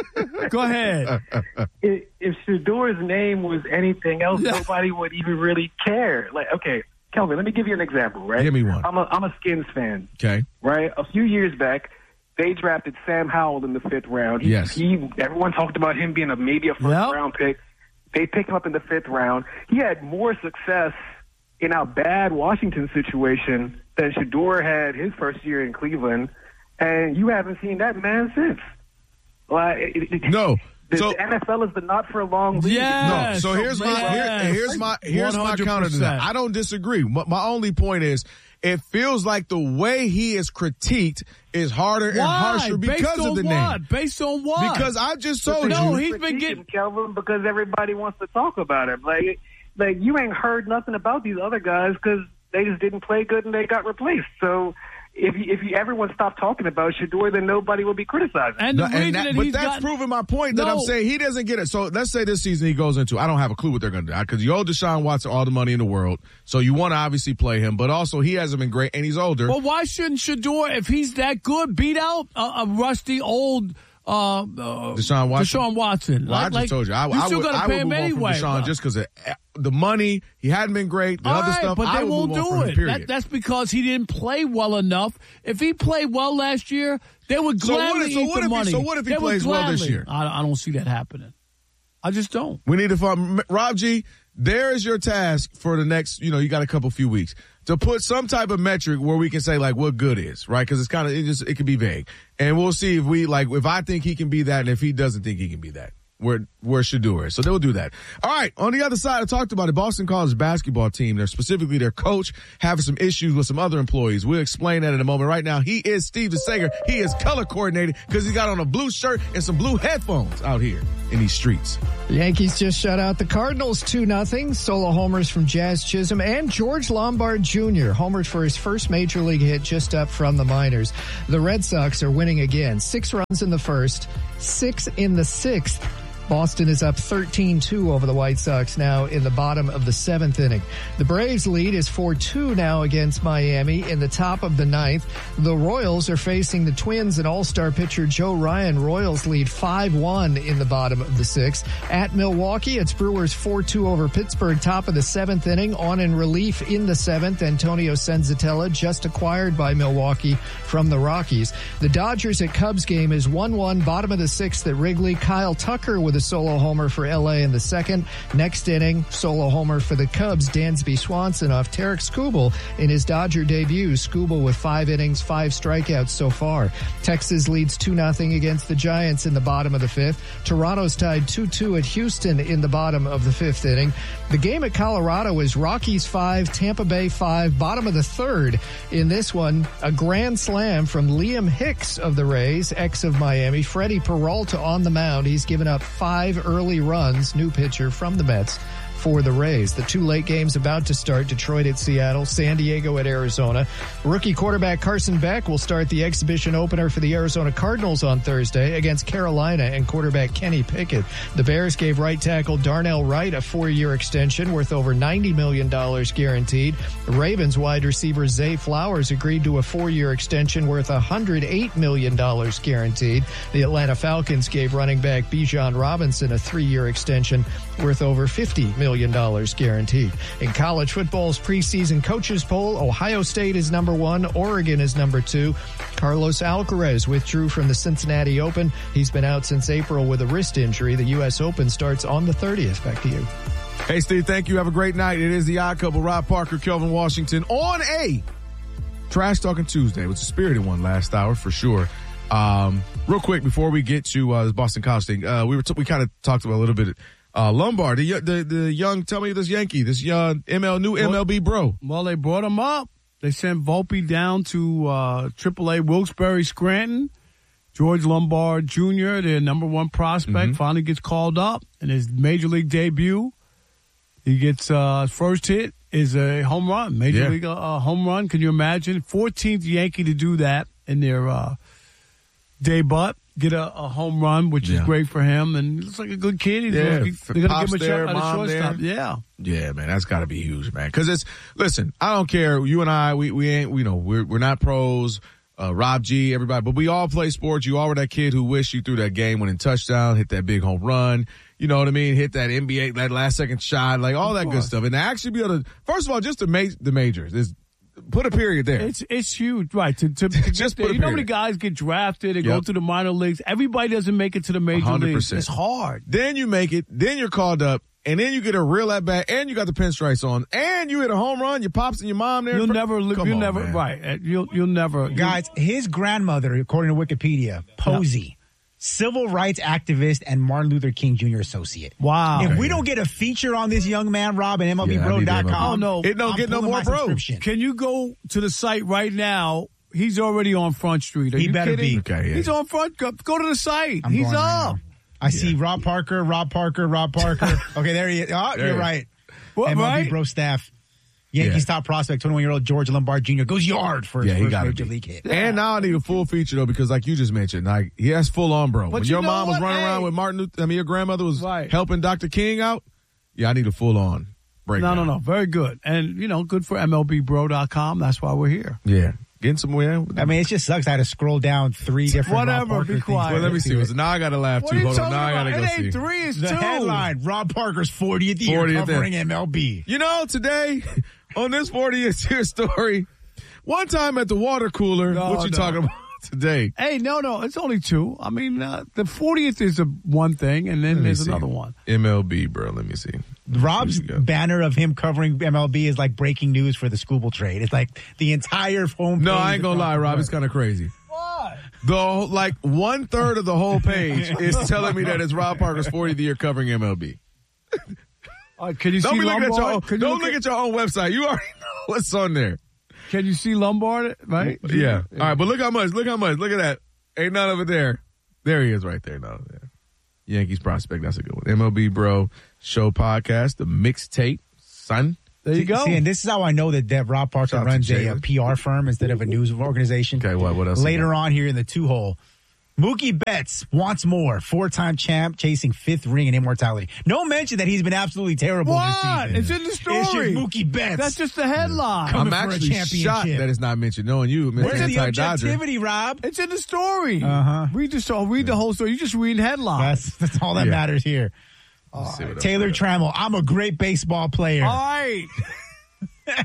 Go ahead. If, if Shador's name was anything else, nobody would even really care. Like, okay, Kelvin, let me give you an example, right? Give me one. I'm a, I'm a Skins fan, Okay. right? A few years back, they drafted Sam Howell in the fifth round. He, Yes. He, everyone talked about him being a maybe a first Yep. round pick. They picked him up in the fifth round. He had more success in our bad Washington situation than Shador had his first year in Cleveland, and you haven't seen that man since. Like, it, it, No. the So- N F L is the not for long league. Yeah. No, so Yes, here's my yes. here, here's my here's my one hundred counter to that. percent. I don't disagree. My, my only point is, it feels like the way he is critiqued is harder and Why? harsher because Based of on the what? name. Based on what? Because I just told No, you. he's been getting. Kelvin because everybody wants to talk about him. Like, like you ain't heard nothing about these other guys because they just didn't play good and they got replaced. So if you, if you, everyone stopped talking about Shador, then nobody will be criticizing. And the No, and reason that- that but he's that's gotten- proving my point that I'm No. saying he doesn't get it. So let's say this season he goes into, I don't have a clue what they're going to do because you owe Deshaun Watson all the money in the world. So you want to obviously play him, but also he hasn't been great and he's older. Well, why shouldn't Shador, if he's that good, beat out a, a rusty old uh, uh, Deshaun Watson. Deshaun Watson? Well, I Like- just like, told you, I, you I still would, gotta I pay would him move anyway. on from Deshaun just because the money, he hadn't been great. The All other right, stuff, but I they would won't move on do from him, it. period. That, that's because he didn't play well enough. If he played well last year, they would So what gladly if- so eat what the if he- money. so what if he They would plays well this gladly- year? I, I don't see that happening. I just don't. We need to find Rob G. There is your task for the next. You know, you got a couple few weeks to put some type of metric where we can say like what good is, right? Because it's kind of it just it can be vague, and we'll see if we like if I think he can be that, and if he doesn't think he can be that. where where Shedeur is. So they'll do that. All right. On the other side, I talked about it. Boston College basketball team, they're specifically their coach, having some issues with some other employees. We'll explain that in a moment. Right now, he is Steve DeSager. He is color coordinated because he got on a blue shirt and some blue headphones out here in these streets. The Yankees just shut out the Cardinals two nothing. Solo homers from Jazz Chisholm and George Lombard Junior homered for his first major league hit just up from the minors. The Red Sox are winning again. Six runs in the first, six in the sixth. Boston is up thirteen two over the White Sox now in the bottom of the seventh inning. The Braves lead is four two now against Miami in the top of the ninth. The Royals are facing the Twins and all-star pitcher Joe Ryan. Royals lead five one in the bottom of the sixth. At Milwaukee, it's Brewers four two over Pittsburgh, top of the seventh inning. On in relief in the seventh, Antonio Senzatella, just acquired by Milwaukee from the Rockies. The Dodgers at Cubs game is one one, bottom of the sixth at Wrigley. Kyle Tucker with a solo homer for L A in the second. Next inning, solo homer for the Cubs, Dansby Swanson off Tarek Skubal in his Dodger debut. Skubal with five innings, five strikeouts so far. Texas leads two nothing against the Giants in the bottom of the fifth. Toronto's tied two two at Houston in the bottom of the fifth inning. The game at Colorado is Rockies five, Tampa Bay five, bottom of the third. In this one, a grand slam from Liam Hicks of the Rays, ex of Miami. Freddie Peralta on the mound. He's given up five early runs, new pitcher from the Mets for the Rays. The two late games about to start, Detroit at Seattle, San Diego at Arizona. Rookie quarterback Carson Beck will start the exhibition opener for the Arizona Cardinals on Thursday against Carolina and quarterback Kenny Pickett. The Bears gave right tackle Darnell Wright a four-year extension worth over ninety million dollars guaranteed. The Ravens wide receiver Zay Flowers agreed to a four-year extension worth one hundred eight million dollars guaranteed. The Atlanta Falcons gave running back Bijan Robinson a three-year extension worth over fifty million dollars guaranteed. In college football's preseason coaches poll, Ohio State is number one, Oregon is number two. Carlos Alcaraz withdrew from the Cincinnati Open. He's been out since April with a wrist injury. The U S Open starts on the thirtieth. Back to you. Hey, Steve, thank you. Have a great night. It is the Odd Couple, Rob Parker, Kelvin Washington, on a Trash Talking Tuesday. It was a spirited one last hour for sure. Um, real quick, before we get to uh, this Boston College thing, uh, we were t- we kind of talked about a little bit Uh, Lombard, the, the the young, tell me this Yankee, this young M L, new M L B bro. Well, they brought him up. They sent Volpe down to uh, triple A Wilkes-Barre Scranton. George Lombard Junior, their number one prospect, mm-hmm. finally gets called up in his major league debut. He gets uh, his first hit is a home run, major yeah. league uh, home run. Can you imagine? fourteenth Yankee to do that in their uh, debut. Get a, a home run, which yeah. is great for him, and he looks like a good kid. He's yeah, gonna, they're going to give him a there, shot at a shortstop. There. Yeah, yeah, man, that's got to be huge, man. Because it's listen, I don't care. You and I, we we ain't, you know, we're we're not pros. Uh, Rob G, everybody, but we all play sports. You all were that kid who wished you threw that game-winning touchdown, hit that big home run. You know what I mean? Hit that N B A, that last second shot, like all of that course. Good stuff. And to actually be able to, first of all, just to make the majors is. Put a period there. It's it's huge, right? To, to, to just put you know how many guys get drafted and yep. go to the minor leagues. Everybody doesn't make it to the major one hundred percent. Leagues. It's hard. Then you make it. Then you're called up, and then you get a real at bat, and you got the pinstripes on, and you hit a home run. Your pops and your mom there. You'll never. Come you'll on, never. Man. Right. You'll you'll never. Guys, his grandmother, according to Wikipedia, Posey. Yep. Civil rights activist and Martin Luther King Junior associate. Wow. If we don't get a feature on this young man, Rob, at M L B bro dot com, oh, no. it don't I'm get no more bro. Can you go to the site right now? He's already on Front Street. Are he you better kidding? be. Okay, yeah. He's on Front. Go, go to the site. I'm He's up. Right I yeah. see Rob Parker, Rob Parker, Rob Parker. Okay, there he is. Oh, there you're right. What, M L B right? bro staff. Yankees yeah. top prospect, twenty-one-year-old George Lombard Junior goes yard for his yeah, first he major be. league hit. Yeah. And now I need a full feature, though, because like you just mentioned, like he has full on, bro. But when you your know mom was what? running hey. around with Martin Luther, I mean, your grandmother was right. helping Doctor King out, yeah, I need a full on breakdown. No, no, no. Very good. And, you know, good for M L B bro dot com. That's why we're here. Yeah. Getting somewhere. I mean, it just sucks. I had to scroll down three different Whatever, Rob Parker be quiet. things. Well, let me see. So now I got to laugh, what too. Hold on. Now about? I got to go it see. Ain't three, it's the two. headline, Rob Parker's fortieth year fortieth covering year. M L B. You know, today, on this fortieth year story, one time at the water cooler, no, what you no. talking about today? Hey, no, no. It's only two. I mean, uh, the fortieth is a one thing, and then there's see. another one. M L B, bro. Let me see. Rob's banner of him covering M L B is like breaking news for the Skubal trade. It's like the entire home. No, I ain't gonna lie, Rob. It's kind of crazy. What? The whole, like one third of the whole page is telling me that it's Rob Parker's fortieth year covering M L B. Uh, can you don't see be looking Lombard? at your own, Can you don't look look at- at your own website. You already know what's on there. Can you see Lombard? Right? Yeah. All right, but look how much. Look how much. Look at that. Ain't none of it there. There he is right there. No, yeah. Yankees prospect. That's a good one. M L B Bro Show podcast, the mixtape, son. There you go. See, and this is how I know that, that Rob Parker Shout out to runs a, Jalen. a P R firm instead of a news organization. Okay, what, what else? Later on here in the two hole, Mookie Betts wants more. Four-time champ chasing fifth ring and immortality. No mention that he's been absolutely terrible What? this season. It's in the story. It's just Mookie Betts. That's just the headline. Coming I'm for a actually championship. shocked that it's not mentioned. Knowing you, Mister Where's the Anti-Dodger. objectivity, Rob? It's in the story. Uh-huh. Read the story. Read the whole story. You just read headlines. That's, that's all that Yeah. matters here. Let's see what else Taylor we got. Trammell, I'm a great baseball player. All right. Uh,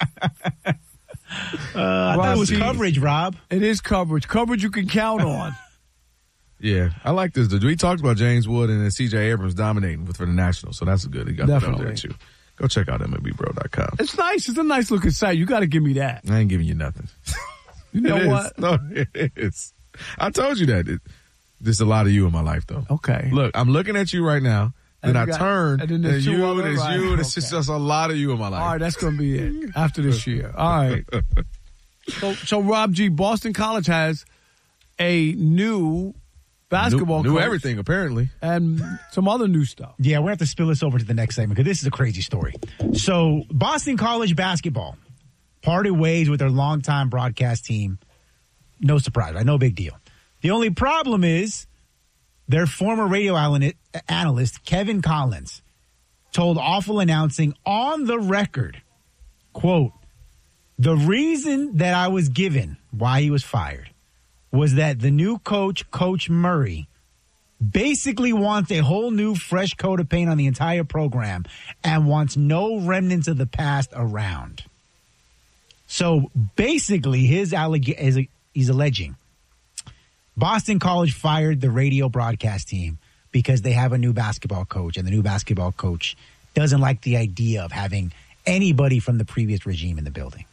I thought it was Rob, coverage, Rob. It is coverage. Coverage you can count on. Yeah, I like this. Dude. We talked about James Wood and then C J Abrams dominating with for the Nationals, so that's good. He got that up there Definitely. too. Go check out M L B bro dot com. It's nice. It's a nice looking site. You got to give me that. I ain't giving you nothing. You know It is. what? No, it is. I told you that. It, there's a lot of you in my life, though. Okay. Look, I'm looking at you right now. Then And I you got- turn, and and then then there's two you, other, there's right, you, and it's okay. just a lot of you in my life. All right, that's going to be it after this year. All right. So, so Rob G, Boston College has a new basketball Knew, knew coach everything, apparently. and some other new stuff. Yeah, we're going to have to spill this over to the next segment because this is a crazy story. So, Boston College basketball parted ways with their longtime broadcast team. No surprise, right? No big deal. The only problem is their former radio analyst, Kevin Collins, told Awful Announcing on the record, quote, the reason that I was given why he was fired was that the new coach, Coach Murray, basically wants a whole new fresh coat of paint on the entire program and wants no remnants of the past around. So basically, his alleg- is he's alleging Boston College fired the radio broadcast team because they have a new basketball coach, and the new basketball coach doesn't like the idea of having anybody from the previous regime in the building.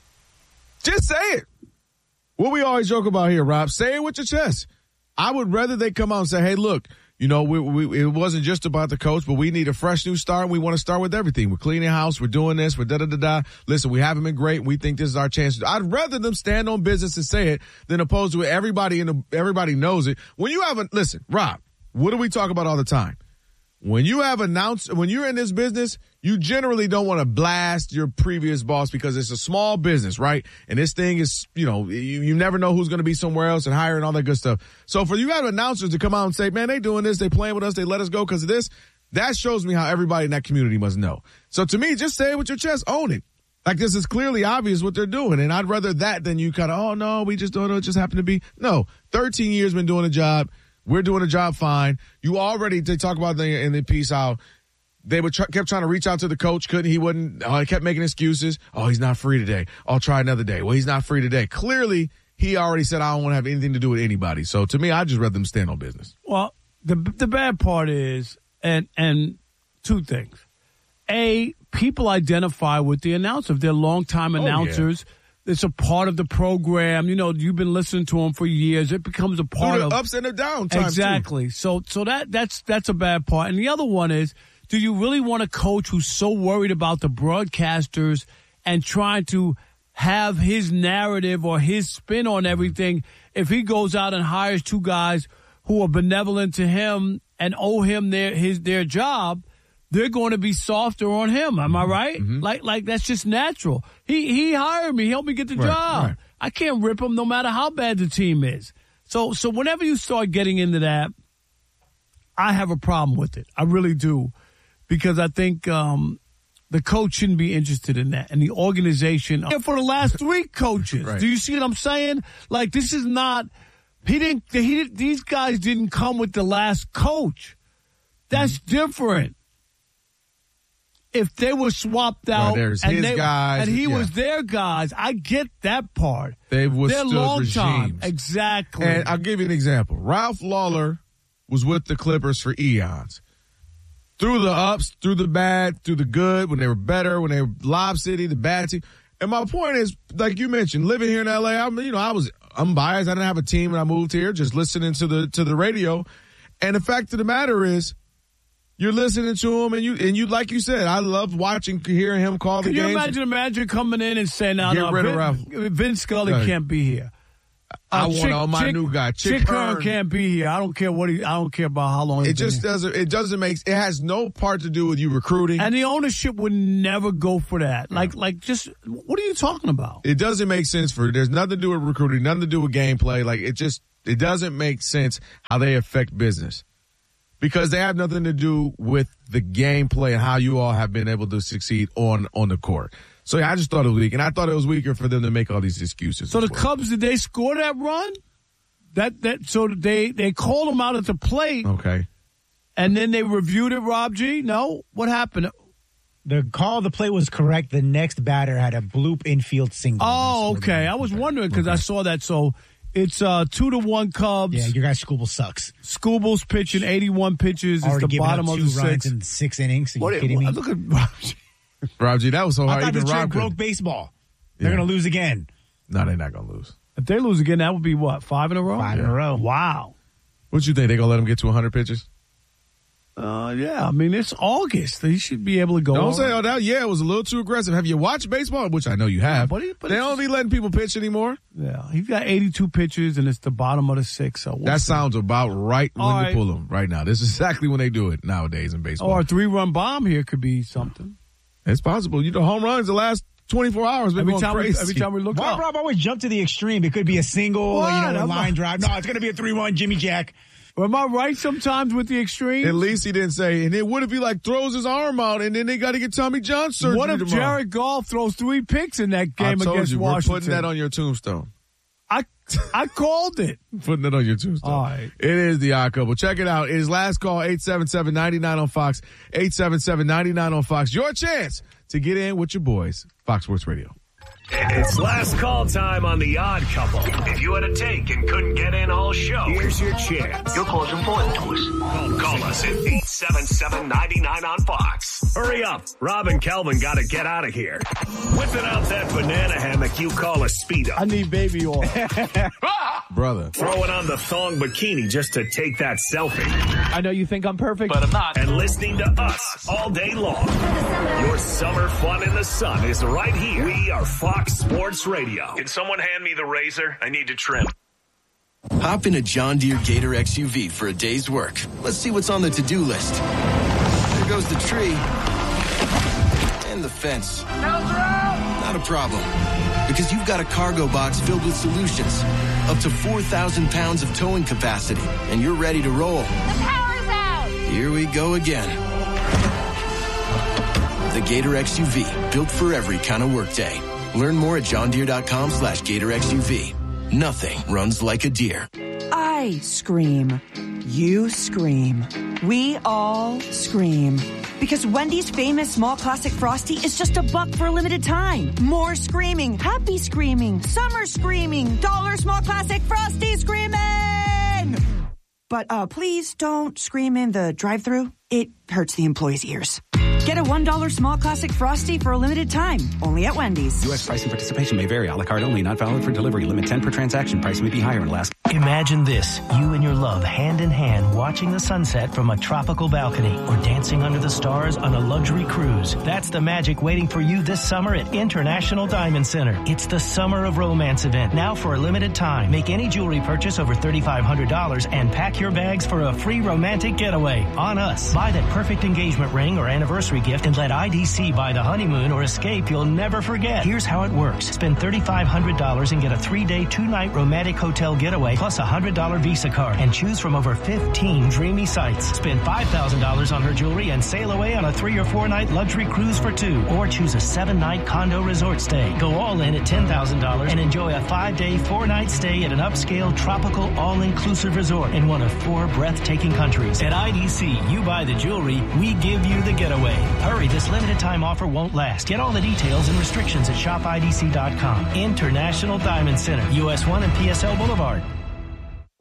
Just say it. What we always joke about here, Rob, say it with your chest. I would rather they come out and say, hey, look, you know, we, we, it wasn't just about the coach, but we need a fresh new start. We want to start with everything. We're cleaning house. We're doing this. We're da-da-da-da. Listen, we haven't been great. We think this is our chance. I'd rather them stand on business and say it than opposed to everybody in the, everybody knows it. When you have a, listen, Rob, what do we talk about all the time? When you have announced, when you're in this business, you generally don't want to blast your previous boss because it's a small business, right? And this thing is, you know, you, you never know who's going to be somewhere else and hire and all that good stuff. So for you have announcers to come out and say, man, they doing this, they playing with us, they let us go because of this, that shows me how everybody in that community must know. So to me, just say it with your chest, own it. Like this is clearly obvious what they're doing. And I'd rather that than you kind of, oh no, we just don't know, it just happened to be. No, thirteen years been doing a job. We're doing a job fine. You already, they talk about the, in the piece how they would try, kept trying to reach out to the coach. Couldn't, he wouldn't, uh, he kept making excuses. Oh, he's not free today. I'll try another day. Well, he's not free today. Clearly, he already said, I don't want to have anything to do with anybody. So to me, I'd just rather them stand on business. Well, the the bad part is, and and two things. A, people identify with the announcer. If they're longtime Oh, announcers, it's a part of the program. You know, you've been listening to them for years. It becomes a part Through of the ups and the down times, exactly. too. So, so that that's that's a bad part. And the other one is, do you really want a coach who's so worried about the broadcasters and trying to have his narrative or his spin on everything? If he goes out and hires two guys who are benevolent to him and owe him their his their job, they're going to be softer on him. Am I right? Mm-hmm. Like, like that's just natural. He he hired me, helped me get the Right, job. right. I can't rip him no matter how bad the team is. So, so whenever you start getting into that, I have a problem with it. I really do, because I think um, the coach shouldn't be interested in that, and the organization. And for the last three coaches, Right. do you see what I'm saying? Like, this is not. He didn't. He these guys didn't come with the last coach. That's Mm-hmm. different. If they were swapped out, Right, there's and, his they, guys, and he yeah. was their guys, I get that part. They've They're withstood long time, regimes. exactly. And I'll give you an example. Ralph Lawler was with the Clippers for eons. Through the ups, through the bad, through the good, when they were better, when they were Lob City, the bad team. And my point is, like you mentioned, living here in L A, I'm, you know, I was unbiased. I didn't have a team when I moved here, just listening to the to the radio. And the fact of the matter is, you're listening to him, and you and you like you said, I love watching, hearing him call the Can games. you imagine imagine coming in and saying, "Now, Get no, rid of Vin, Ralph. Vince Scully Right. can't be here. I Uh, want Chick- all my Chick- new guy, Chick, Chick Hearn Hearn. can't be here. I don't care what he. I don't care about how long. It he's been just here. doesn't. It doesn't make. It has no part to do with you recruiting. And the ownership would never go for that. Like, like, just what are you talking about? It doesn't make sense for. There's nothing to do with recruiting. Nothing to do with gameplay. Like it just. It doesn't make sense how they affect business. Because they have nothing to do with the gameplay and how you all have been able to succeed on, on the court. So yeah, I just thought it was weak, and I thought it was weaker for them to make all these excuses. So as the well. Cubs, did they score that run? That that so they they called him out at the plate, Okay. and then they reviewed it. Rob G, no, what happened? The call of the play was correct. The next batter had a bloop infield single. Oh, okay. I was wondering because I saw that. So it's uh, two to one Cubs. Yeah, your guy Scooble sucks. Scooble's pitching eighty-one pitches. It's Already the given bottom up of two the runs six. in six innings. Are you What- kidding me? Look at Rob G. Rob G, that was so I hard. thought Even the trade Rob broke could- baseball. They're Yeah. going to lose again. No, they're not gonna lose. If they lose again, that would be what, five in a row? Five in a row. Wow. What you think? They gonna let them get to one hundred pitches? Uh, yeah, I mean, it's August. They should be able to go. Don't all say right. all that. Yeah, it was a little too aggressive. Have you watched baseball? Which I know you have. But he- but they it's- don't be letting people pitch anymore. Yeah, he's got eighty-two pitches, and it's the bottom of the six. So we'll That see. sounds about right when All to right. pull them right now. This is exactly when they do it nowadays in baseball. Or a three-run bomb here could be something. It's possible. You know, home runs the last twenty-four hours been Every going time, we, crazy. every time we look Why up. Rob always jump to the extreme? It could be a single, What? you know, a I'm line not- drive. No, it's going to be a three one Jimmy Jack. Am I right sometimes with the extreme? At least he didn't say, and then what if he like throws his arm out and then they got to get Tommy John surgery What if tomorrow? Jared Goff throws three picks in that I game told against you, Washington? we're putting that on your tombstone. I I called it. Putting it on your tombstone. All right. It is the Odd Couple. Check it out. It is last call, eight seven seven, nine nine on Fox, eight seven seven, nine nine on Fox. Your chance to get in with your boys, Fox Sports Radio. It's last call time on The Odd Couple. If you had a take and couldn't get in all show, here's your chance. Your call's important to us. Call, call us at eight seven seven, nine nine on Fox. Hurry up. Rob and Kelvin got to get out of here. Whipping out that banana hammock you call a Speedo. I need baby oil. Brother. Throwing on the thong bikini just to take that selfie. I know you think I'm perfect, But I'm not. And listening to us all day long. Your summer fun in the sun is right here. We are Fox Sports Radio. Can someone hand me the razor? I need to trim. Hop in a John Deere Gator X U V for a day's work. Let's see what's on the to-do list. There goes the tree. And the fence. Not a problem. Because you've got a cargo box filled with solutions. Up to four thousand pounds of towing capacity. And you're ready to roll. The power's out! Here we go again. The Gator X U V. Built for every kind of workday. Learn more at johndeere.com slash Gator X U V. Nothing runs like a deer. I scream. You scream. We all scream. Because Wendy's famous small classic Frosty is just a buck for a limited time. More screaming, happy screaming, summer screaming, dollar small classic Frosty screaming! But uh, please don't scream in the drive-thru. It hurts the employees' ears. Get a one dollar small classic Frosty for a limited time. Only at Wendy's. U S price and participation may vary. A la carte only. Not valid for delivery. Limit ten per transaction. Price may be higher in Alaska. Imagine this, you and your love hand in hand watching the sunset from a tropical balcony or dancing under the stars on a luxury cruise. That's the magic waiting for you this summer at International Diamond Center. It's the Summer of Romance event, now for a limited time. Make any jewelry purchase over three thousand five hundred dollars and pack your bags for a free romantic getaway on us. Buy that perfect engagement ring or anniversary gift and let I D C buy the honeymoon or escape you'll never forget. Here's how it works. Spend three thousand five hundred dollars and get a three-day, two-night romantic hotel getaway plus a one hundred dollars Visa card and choose from over fifteen dreamy sites. Spend five thousand dollars on her jewelry and sail away on a three or four-night luxury cruise for two. Or choose a seven-night condo resort stay. Go all in at ten thousand dollars and enjoy a five-day, four-night stay at an upscale, tropical, all-inclusive resort in one of four breathtaking countries. At I D C, you buy the jewelry, we give you the getaway. Hurry, this limited time offer won't last. Get all the details and restrictions at shop I D C dot com. International Diamond Center, U S one and P S L Boulevard.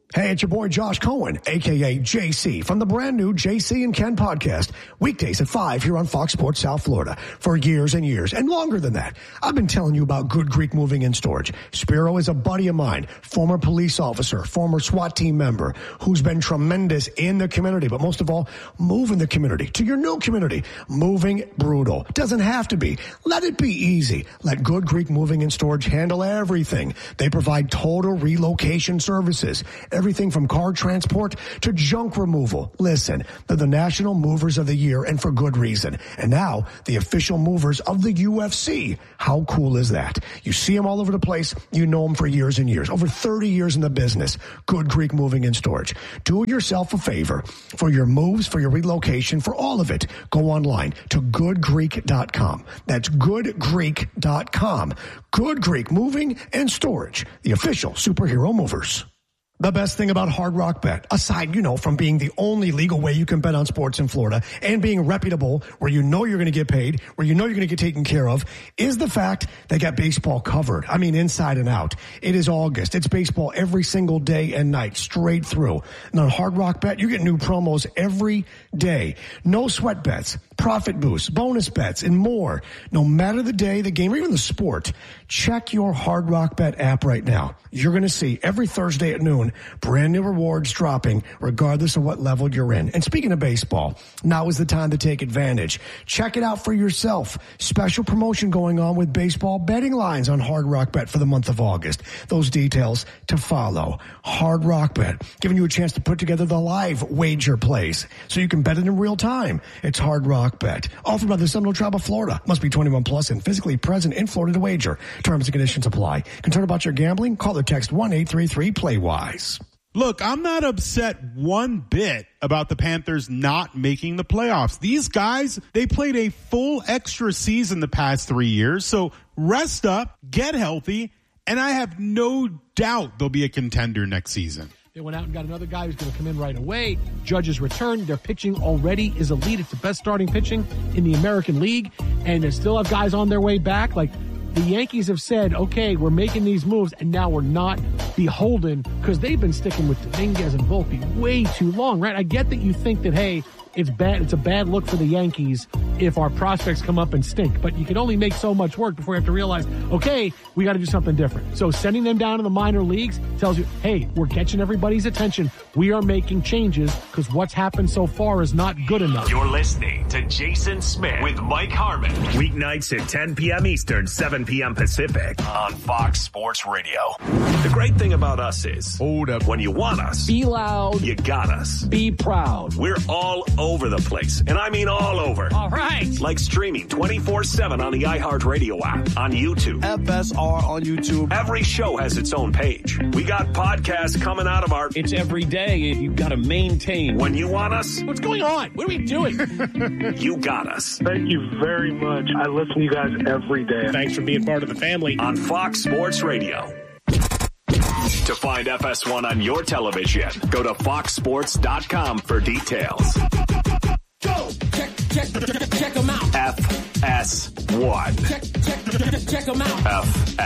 Hey, it's your boy Josh Cohen, a k a. J C, from the brand new J C and Ken podcast, weekdays at five here on Fox Sports South Florida. For years and years, and longer than that, I've been telling you about Good Greek Moving and Storage. Spiro is a buddy of mine, former police officer, former SWAT team member, who's been tremendous in the community, but most of all, moving the community to your new community. Moving brutal. Doesn't have to be. Let it be easy. Let Good Greek Moving and Storage handle everything. They provide total relocation services. Everything from car transport to junk removal. Listen, they're the National Movers of the Year, and for good reason. And now, the official movers of the U F C. How cool is that? You see them all over the place. You know them for years and years. Over thirty years in the business. Good Greek Moving and Storage. Do yourself a favor. For your moves, for your relocation, for all of it, go online to good greek dot com. That's good greek dot com. Good Greek Moving and Storage. The official superhero movers. The best thing about Hard Rock Bet, aside, you know, from being the only legal way you can bet on sports in Florida and being reputable, where you know you're going to get paid, where you know you're going to get taken care of, is the fact they got baseball covered. I mean, inside and out. It is August. It's baseball every single day and night, straight through. And on Hard Rock Bet, you get new promos every day. No sweat bets, profit boosts, bonus bets, and more. No matter the day, the game, or even the sport, check your Hard Rock Bet app right now. You're going to see every Thursday at noon, brand new rewards dropping regardless of what level you're in. And speaking of baseball, now is the time to take advantage. Check it out for yourself. Special promotion going on with baseball betting lines on Hard Rock Bet for the month of August. Those details to follow. Hard Rock Bet, giving you a chance to put together the live wager plays so you can bet it in real time. It's Hard Rock Bet. Offered by the Seminole Tribe of Florida. Must be twenty-one plus and physically present in Florida to wager. Terms and conditions apply. Concerned about your gambling? Call or text one eight three three play wise. Look, I'm not upset one bit about the Panthers not making the playoffs. These guys, they played a full extra season the past three years. So rest up, get healthy, and I have no doubt they'll be a contender next season. They went out and got another guy who's going to come in right away. Judge's return. Their pitching already is elite. It's the best starting pitching in the American League. And they still have guys on their way back. Like, the Yankees have said, okay, we're making these moves, and now we're not beholden, because they've been sticking with Dominguez and Volpe way too long, right? I get that you think that, hey, it's bad. It's a bad look for the Yankees if our prospects come up and stink. But you can only make so much work before you have to realize, okay, we got to do something different. So sending them down to the minor leagues tells you, hey, we're catching everybody's attention. We are making changes because what's happened so far is not good enough. You're listening to Jason Smith with Mike Harmon. Weeknights at ten p.m. Eastern, seven p.m. Pacific on Fox Sports Radio. The great thing about us is, hold up, when you want us, be loud, you got us. Be proud. We're all over the place, and I mean all over. All right. Like streaming twenty-four seven on the iHeartRadio app, on YouTube. F S R on YouTube. Every show has its own page. We got podcasts coming out of our... It's every day. You've got to maintain. When you want us... What's going on? What are we doing? You got us. Thank you very much. I listen to you guys every day. Thanks for being part of the family. On Fox Sports Radio. To find F S one on your television, go to fox sports dot com for details. Go! Check, check, check them out. F S one. Check, check, check them out. F